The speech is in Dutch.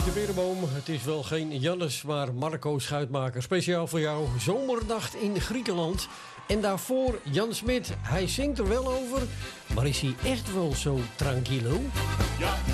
deze Berenboom. Het is wel geen Jannes, maar Marco Schuitmaker. Speciaal voor jou, zomernacht in Griekenland. En daarvoor Jan Smit. Hij zingt er wel over, maar is hij echt wel zo tranquilo? Ja.